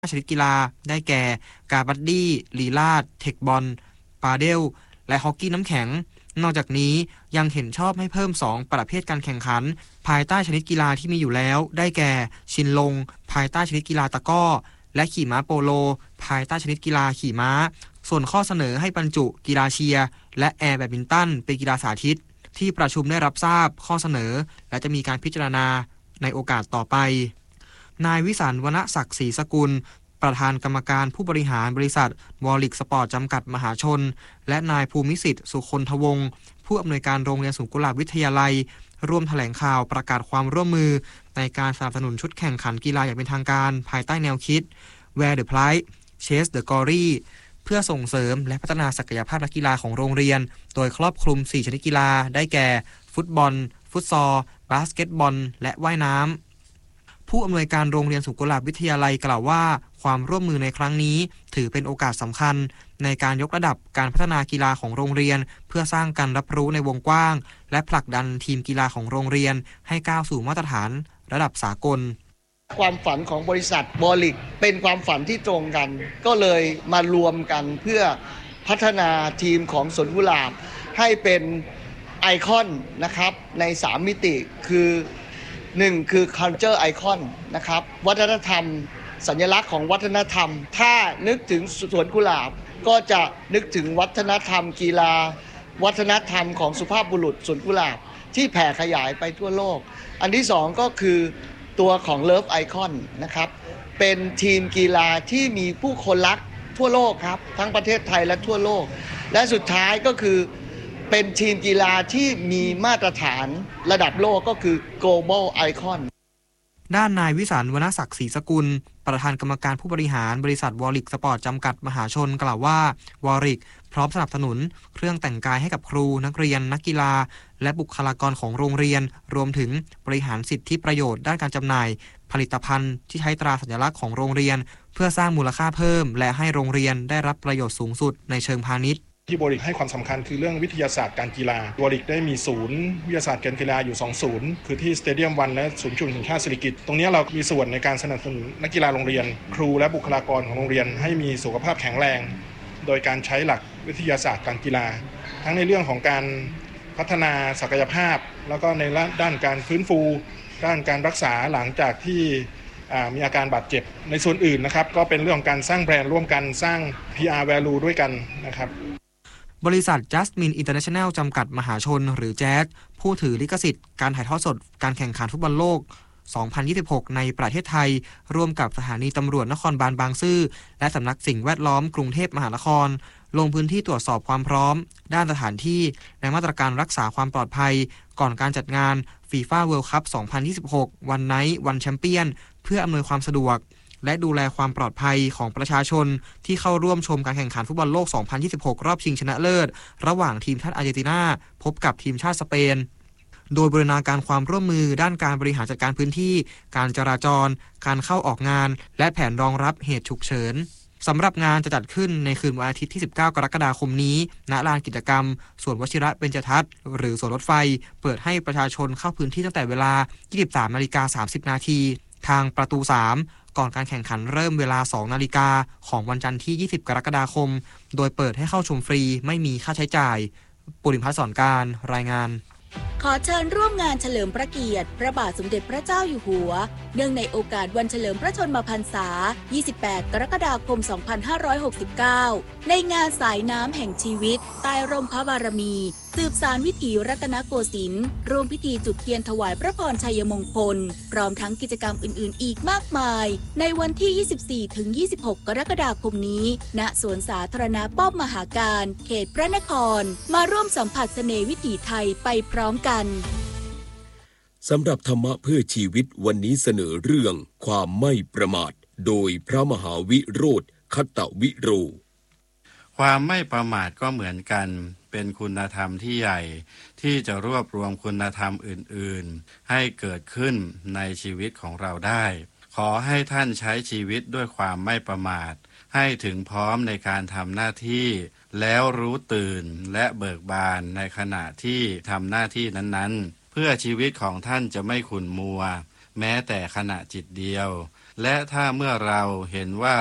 ชนิดกีฬาได้แก่การบัดดี้ลีลาดเทคบอลปาเดลและฮอกกี้น้ำแข็งนอกจากนี้ยังเห็นชอบให้เพิ่ม2ประเภทการแข่งขันภายใต้ชนิดกีฬาที่มีอยู่แล้วได้แก่ชินลงภายใต้ชนิดกีฬาตะกร้อและขี่ม้าโปโลภายใต้ชนิดกีฬาขี่ม้าส่วนข้อเสนอให้บรรจุกีฬาเชียร์และแอร์แบดมินตันเป็นกีฬาสาธิตที่ประชุมได้รับทราบข้อเสนอและจะมีการพิจารณาในโอกาสต่อไปนายวิสันต์ วรรณศักดิ์ศรีสกุลประธานกรรมการผู้บริหารบริษัทวอลลิกสปอร์ตจำกัดมหาชนและนายภูมิสิทธิ์สุคนทวงศ์ผู้อำนวยการโรงเรียนสวนกุหลาบวิทยาลัยร่วมแถลงข่าวประกาศความร่วมมือในการสนับสนุนชุดแข่งขันกีฬาอย่างเป็นทางการภายใต้แนวคิด Wear the Pride Chase the Glory เพื่อส่งเสริมและพัฒนาศักยภาพนักกีฬาของโรงเรียนโดยครอบคลุม4ชนิดกีฬาได้แก่ฟุตบอลฟุตซอลบาสเกตบอลและว่ายน้ำผู้อำนวยการโรงเรียนสวนกุหลาบวิทยาลัยกล่าวว่าความร่วมมือในครั้งนี้ถือเป็นโอกาสสำคัญในการยกระดับการพัฒนากีฬาของโรงเรียนเพื่อสร้างการรับรู้ในวงกว้างและผลักดันทีมกีฬาของโรงเรียนให้ก้าวสู่มาตรฐานระดับสากลความฝันของบริษัทวอลลิกเป็นความฝันที่ตรงกันก็เลยมารวมกันเพื่อพัฒนาทีมของสวนกุหลาบให้เป็นไอคอนนะครับใน3มิติคือ1คือ culture icon นะครับวัฒนธรรมสัญลักษณ์ของวัฒนธรรมถ้านึกถึงสวนกุหลาบก็จะนึกถึงวัฒนธรรมกีฬาวัฒนธรรมของสุภาพบุรุษสวนกุหลาบที่แผ่ขยายไปทั่วโลกอันที่2ก็คือตัวของ Love Icon นะครับเป็นทีมกีฬาที่มีผู้คนรักทั่วโลกครับทั้งประเทศไทยและทั่วโลกและสุดท้ายก็คือเป็นทีมกีฬาที่มีมาตรฐานระดับโลกก็คือ Global Icon ด้านนายวิสันต์ วรรณศักดิ์ศรีสกุลประธานกรรมการผู้บริหารบริษัทวอลลิกสปอร์ตจำกัดมหาชนกล่าวว่าวอลลิกพร้อมสนับสนุนเครื่องแต่งกายให้กับครูนักเรียนนักกีฬาและบุคลากรของโรงเรียนรวมถึงบริหารสิทธิประโยชน์ด้านการจำหน่ายผลิตภัณฑ์ที่ใช้ตราสัญลักษณ์ของโรงเรียนเพื่อสร้างมูลค่าเพิ่มและให้โรงเรียนได้รับประโยชน์สูงสุดในเชิงพาณิชย์ที่วอลลิกให้ความสำคัญคือเรื่องวิทยาศาสตร์การกีฬาวอลลิกได้มีศูนย์วิทยาศาสตร์การกีฬาอยู่2ศูนย์คือที่สเตเดียม1และศูนย์ชุมชนแห่งชาติสิริกิติ์ตรงนี้เรามีส่วนในการสนับสนุนนักกีฬาโรงเรียนครูและบุคลากรของโรงเรียนให้มีสุขภาพแข็งแรงโดยการใช้หลักวิทยาศาสตร์การกีฬาทั้งในเรื่องของการพัฒนาศักยภาพแล้วก็ในด้านการฟื้นฟูด้านการรักษาหลังจากที่มีอาการบาดเจ็บในส่วนอื่นนะครับก็เป็นเรื่องของการสร้างแบรนด์ร่วมกันสร้าง PR value ด้วยกันนะครับบริษัท Jasmine International จำกัดมหาชนหรือแจ๊สผู้ถือลิขสิทธิ์การถ่ายทอดสดการแข่งขันฟุตบอลโลก 2026 ในประเทศไทยร่วมกับสถานีตำรวจนครบาลบางซื่อและสำนักสิ่งแวดล้อมกรุงเทพมหานครลงพื้นที่ตรวจสอบความพร้อมด้านสถานที่และมาตรการรักษาความปลอดภัยก่อนการจัดงาน FIFA World Cup 2026 One Night One Champion เพื่ออำนวยความสะดวกและดูแลความปลอดภัยของประชาชนที่เข้าร่วมชมการแข่งขันฟุตบอลโลก 2026 รอบชิงชนะเลิศระหว่างทีมชาติอาร์เจนตินาพบกับทีมชาติสเปนโดยบูรณาการความร่วมมือด้านการบริหารจัดการพื้นที่การจราจรการเข้าออกงานและแผนรองรับเหตุฉุกเฉินสำหรับงานจะจัดขึ้นในคืนวันอาทิตย์ที่ 19 กรกฎาคมนี้ณลานกิจกรรมสวนวชิระเบญจทัศน์หรือสวนรถไฟเปิดให้ประชาชนเข้าพื้นที่ตั้งแต่เวลา 23:30 น.ทางประตู 3ก่อนการแข่งขันเริ่มเวลา 2 นาฬิกาของวันจันทร์ที่ 20 กรกฎาคมโดยเปิดให้เข้าชมฟรีไม่มีค่าใช้จ่ายปุริพัฒน์ สอนการรายงานขอเชิญร่วมงานเฉลิมพระเกียรติพระบาทสมเด็จพระเจ้าอยู่หัวเนื่องในโอกาสวันเฉลิมพระชนมพรรษา 28 กรกฎาคม 2569 ในงานสายน้ำแห่งชีวิตใต้ร่มพระบารมีสืบสานวิถีรัตนโกสินทร์ร่วมพิธีจุดเทียนถวายพระพรชัยมงคลพร้อมทั้งกิจกรรมอื่นๆอีกมากมายในวันที่ 24-26 กรกฎาคมนี้ณสวนสาธารณะป้อมมหาการเขตพระนครมาร่วมสัมผัสเสน่ห์วิถีไทยไปพร้อมกันสำหรับธรรมะเพื่อชีวิตวันนี้เสนอเรื่องความไม่ประมาทโดยพระมหาวิโรจน์ คัตตวิโรความไม่ประมาทก็เหมือนกันเป็นคุณธรรมที่ใหญ่ที่จะรวบรวมคุณธรรมอื่นๆให้เกิดขึ้นในชีวิตของเราได้ขอให้ท่านใช้ชีวิตด้วยความไม่ประมาทให้ถึงพร้อมในการทำหน้าที่แล้วรู้ตื่นและเบิกบานในขณะที่ทำหน้าที่นั้นๆเพื่อชีวิตของท่านจะไม่ขุ่นมัวแม้แต่ขณะจิตเดียวและถ้าเมื่อเราเห็นว่า